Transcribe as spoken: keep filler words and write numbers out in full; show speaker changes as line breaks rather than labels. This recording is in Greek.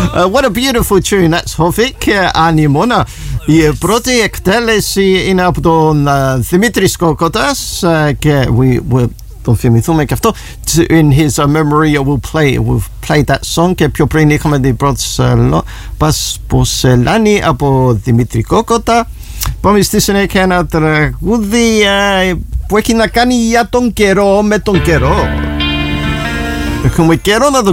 Uh, what a beautiful tune. That's Hofik, Animoona. Η πρώτη εκτέλεση είναι από τον uh, Δημήτρης Κόκοτας uh, και we, we, τον θυμηθούμε και αυτό. In his uh, memory we'll play, we'll play that song. Και πιο πριν είχαμε την πρώτη uh, Πασποσελάνη από Δημήτρη Κόκοτα. Πάμε στη συνέχεια ένα τραγούδι uh, που έχει να κάνει για τον καιρό, με τον καιρό. Έχουμε καιρό να το